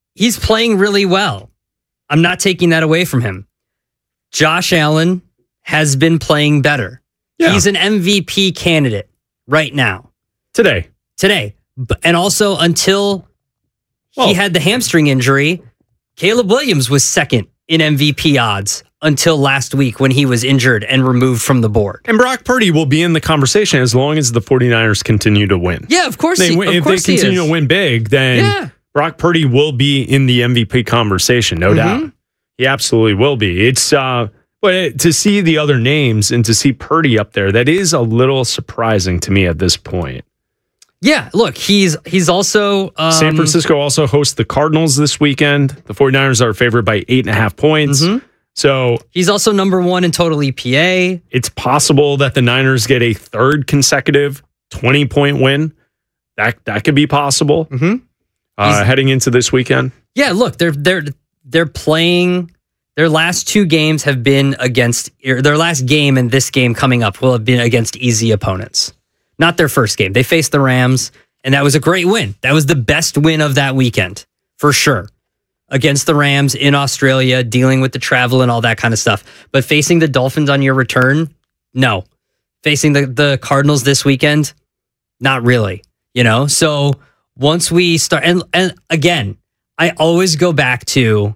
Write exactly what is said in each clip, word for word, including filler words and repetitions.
he's playing really well. I'm not taking that away from him. Josh Allen has been playing better. Yeah. He's an M V P candidate right now. Today. Today. And also until well, he had the hamstring injury, Caleb Williams was second in M V P odds until last week when he was injured and removed from the board. And Brock Purdy will be in the conversation as long as the 49ers continue to win. Yeah, of course. They, he, of if course they continue to win big, then yeah. Brock Purdy will be in the M V P conversation, no mm-hmm. doubt. He absolutely will be. It's uh, but to see the other names and to see Purdy up there, that is a little surprising to me at this point. Yeah, look, he's he's also... Um, San Francisco also hosts the Cardinals this weekend. The 49ers are favored by eight and a half points. Mm-hmm. So he's also number one in total E P A. It's possible that the Niners get a third consecutive twenty-point win. That that could be possible mm-hmm. uh, heading into this weekend. Yeah, look, they're they're they're playing. Their last two games have been against their last game, and this game coming up will have been against easy opponents. Not their first game. They faced the Rams, and that was a great win. That was the best win of that weekend, for sure. Against the Rams in Australia, dealing with the travel and all that kind of stuff. But facing the Dolphins on your return, no. Facing the, the Cardinals this weekend, not really. You know? So once we start, and, and again, I always go back to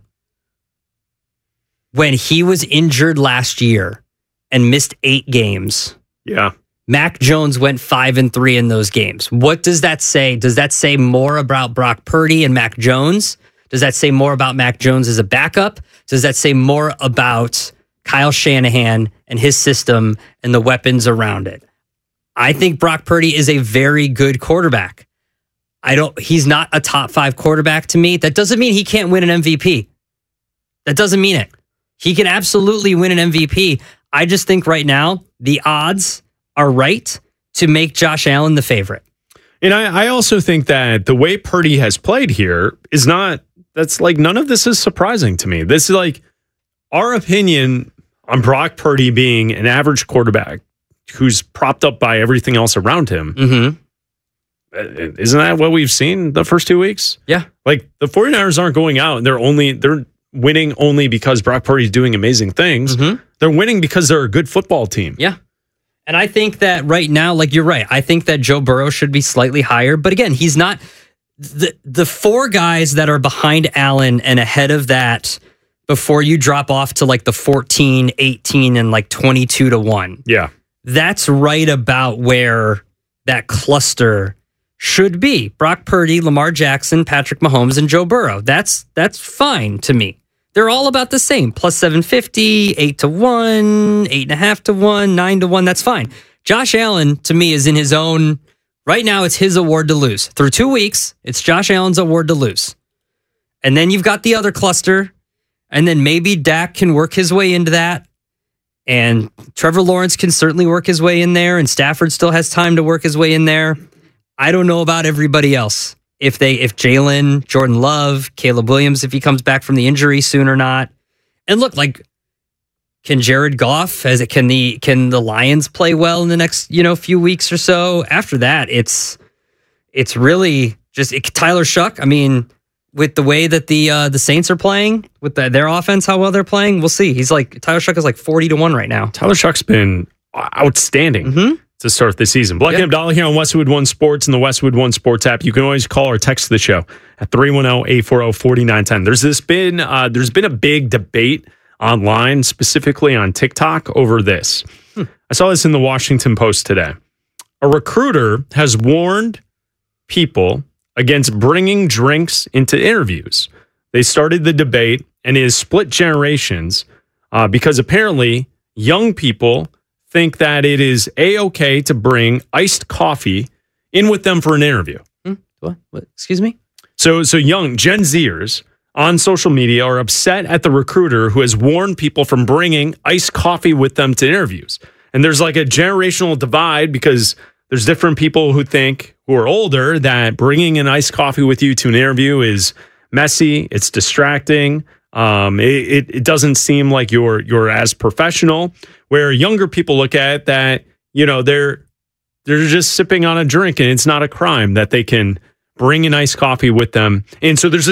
when he was injured last year and missed eight games. Yeah. Mac Jones went five and three in those games. What does that say? Does that say more about Brock Purdy and Mac Jones? Does that say more about Mac Jones as a backup? Does that say more about Kyle Shanahan and his system and the weapons around it? I think Brock Purdy is a very good quarterback. I don't. He's not a top five quarterback to me. That doesn't mean he can't win an M V P. That doesn't mean it. He can absolutely win an M V P. I just think right now the odds are right to make Josh Allen the favorite. And I, I also think that the way Purdy has played here is not, that's like, none of this is surprising to me. This is like our opinion on Brock Purdy being an average quarterback who's propped up by everything else around him. Mm-hmm. Isn't that what we've seen the first two weeks? Yeah. Like the 49ers aren't going out and they're only, they're winning only because Brock Purdy's doing amazing things. Mm-hmm. They're winning because they're a good football team. Yeah. And I think that right now, like you're right, I think that Joe Burrow should be slightly higher. But again, he's not the the four guys that are behind Allen and ahead of that before you drop off to like the fourteen, eighteen, and like twenty-two to one. Yeah. That's right about where that cluster should be. Brock Purdy, Lamar Jackson, Patrick Mahomes, and Joe Burrow. That's that's fine to me. They're all about the same. Plus seven fifty, eight to one, eight and a half to one, nine to one. That's fine. Josh Allen, to me, is in his own... Right now, it's his award to lose. Through two weeks, it's Josh Allen's award to lose. And then you've got the other cluster. And then maybe Dak can work his way into that. And Trevor Lawrence can certainly work his way in there. And Stafford still has time to work his way in there. I don't know about everybody else. If they, if Jalen, Jordan Love, Caleb Williams, if he comes back from the injury soon or not. And look, like, can Jared Goff, as it can the can the Lions play well in the next, you know, few weeks or so? After that, it's it's really just it, Tyler Shuck. I mean, with the way that the uh, the Saints are playing, with the, their offense, how well they're playing, we'll see. He's like Tyler Shuck is like forty to one right now. Tyler Shuck's been outstanding. Mm-hmm. To start the season. Black yep. and Abdallah here on Westwood One Sports and the Westwood One Sports app. You can always call or text the show at three one zero, eight four zero, four nine one zero. There's this been uh, there's been a big debate online, specifically on TikTok, over this. Hmm. I saw this in the Washington Post today. A recruiter has warned people against bringing drinks into interviews. They started the debate and it has split generations uh, because apparently young people think that it is A-okay to bring iced coffee in with them for an interview. Hmm? What? What? Excuse me? So, so young Gen Zers on social media are upset at the recruiter who has warned people from bringing iced coffee with them to interviews. And there's like a generational divide because there's different people who think, who are older, that bringing an iced coffee with you to an interview is messy, it's distracting, um, it, it, it doesn't seem like you're you're as professional. Where younger people look at it that, you know, they're they're just sipping on a drink and it's not a crime that they can bring an iced coffee with them. And so there's a